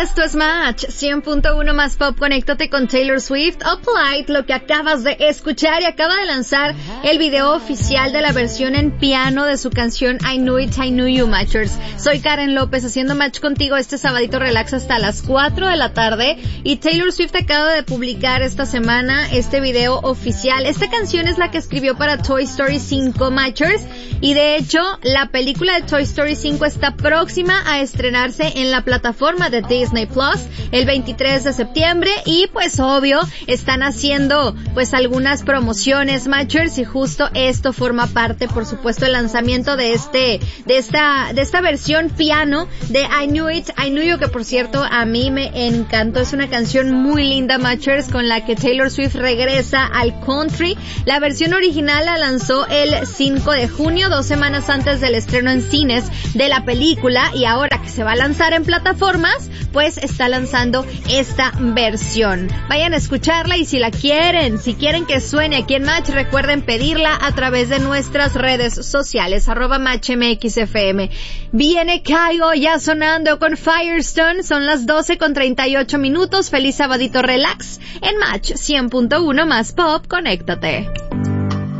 Esto es Match 100.1 más pop. Conéctate con Taylor Swift. Uplight, lo que acabas de escuchar, y acaba de lanzar el video oficial de la versión en piano de su canción I Knew It, I Knew You, Matchers. Soy Karen López haciendo match contigo este sabadito relax hasta las 4 de la tarde, y Taylor Swift acaba de publicar esta semana este video oficial. Esta canción es la que escribió para Toy Story 5, Matchers, y de hecho la película de Toy Story 5 está próxima a estrenarse en la plataforma de Disney Plus el 23 de septiembre, y pues obvio están haciendo pues algunas promociones, Matchers, y justo esto forma parte, por supuesto, el lanzamiento de esta versión piano de I Knew It, I Knew You, que por cierto a mí me encantó. Es una canción muy linda, Matchers, con la que Taylor Swift regresa al country. La versión original la lanzó el 5 de junio, 2 semanas antes del estreno en cines de la película, y ahora que se va a lanzar en plataformas, pues está lanzando esta versión. Vayan a escucharla, y si quieren que suene aquí en Match, recuerden pedirla a través de nuestras redes sociales, @MatchMXFM. Viene Kygo ya sonando con Firestone, son las 12:38. Feliz sabadito relax en Match 100.1 más pop, conéctate.